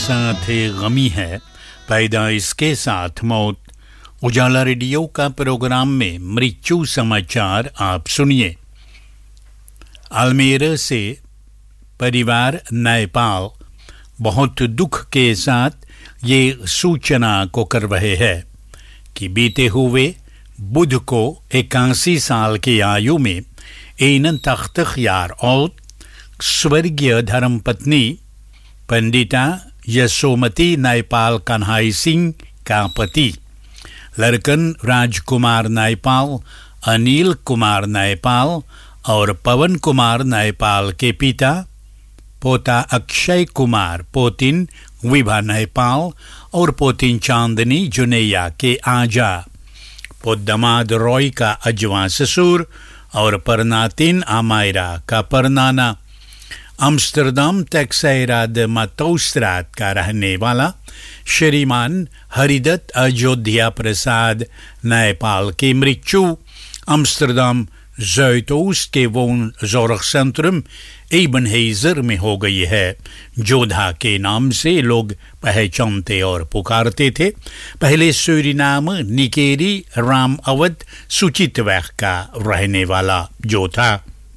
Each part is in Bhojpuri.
साथ गमी है, पैदाइश के साथ मौत। उजाला रेडियो का प्रोग्राम में मृत्यु समाचार आप सुनिए। अल्मेरा से परिवार नेपाल बहुत दुख के साथ ये सूचना को कर रहे हैं कि बीते हुए बुध को 81 साल की आयु में 81 jaar oud स्वर्गीय धर्मपत्नी पंडिता यशोमती नैपाल कन्हाई सिंह का पति लड़कन राजकुमार नैपाल, अनिल कुमार नैपाल और पवन कुमार नैपाल के पिता पोता अक्षय कुमार, पोतिन विभा नैपाल और पोतिन चांदनी जुनैया के आजा, पोदमाद रॉय का अजवा ससुर और परनातिन अमायरा का परनाना, अम्स्टरडम टेक्सैरा de Matoustraat का रहने वाला श्रीमान हरिदत्त अयोध्या प्रसाद नेपाल की मृत्यु अम्स्टरडम Zuidoost के woonzorgcentrum Ebenezer में हो गई है। जोधा के नाम से लोग पहचानते और पुकारते थे। पहले सूरीनाम निकेरी राम अवध सुचितवैख का रहने वाला जो था।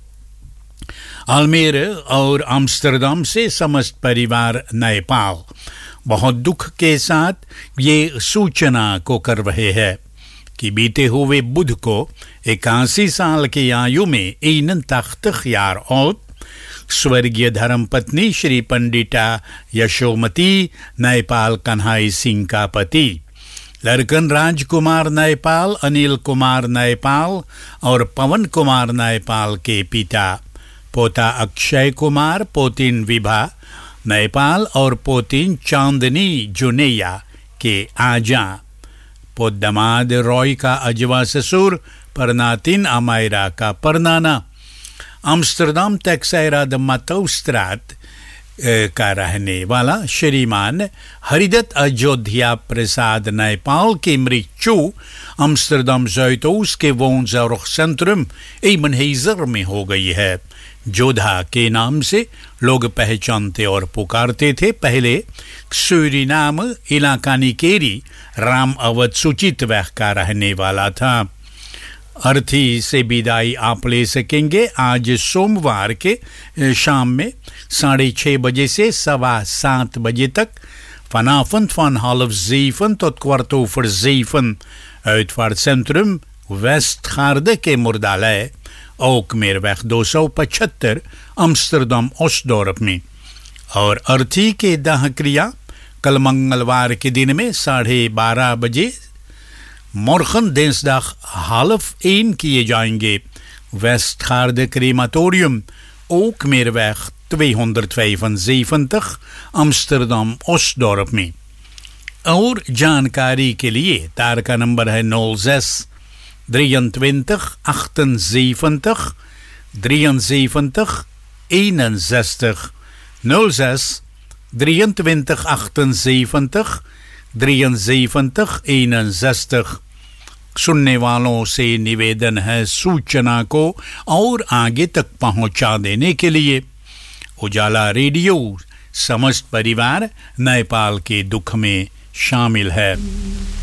अल्मेरा और अम्स्टरडम से समस्त परिवार नेपाल बहुत दुख के साथ ये सूचना को कर रहे हैं कि बीते हुए बुध को 81 साल की आयु में 81 jaar oud स्वर्गीय धर्मपत्नी श्री पंडिता यशोमती नैपाल कन्हाई सिंह का पति लड़कन राजकुमार नैपाल, अनिल कुमार नैपाल और पवन कुमार नैपाल के पिता पोता अक्षय कुमार, पोतिन विभा नैपाल और पोतिन चांदनी जुनैया के आजा, पोदमाद रॉय का अजवा ससुर, परनातिन अमायरा का परनाना, अम्स्टरडम टेक्सैरा de Matoustraat का रहने वाला श्रीमान हरिदत्त अयोध्या प्रसाद नेपाल की मृत्यु अम्स्टरडम Zuidoost के woonzorgcentrum Ebenezer में हो गई है। जोधा के नाम से लोग पहचानते और पुकारते थे। पहले सूरीनाम इलाका निकेरी राम अवध सुचितवैख का रहने वाला था। अर्थी से विदाई आप ले सकेंगे आज सोमवार के शाम में 6:30 बजे से 7:15 बजे तक। Vanavond van 6:30 tot 7:15 uitvaartcentrum Westgaarde के मुर्दालय ओकमेरweg 275 अम्स्टरडम ओस्टडोर्प में। और अर्थी के दाह क्रिया कल मंगलवार के दिन में 12:30 बजे morgen dinsdag 12:30 किए जाएंगे। Westgaarde crematorium Ookmeerweg 275 अम्स्टरडम ओस्टडोर्प में। और जानकारी के लिए तार का नंबर है 06 23 78 73 61 06 23 78 73 61। सुनने वालों से निवेदन है सूचना को और आगे तक पहुंचा देने के लिए। उजाला रेडियो समस्त परिवार नेपाल के दुख में शामिल है।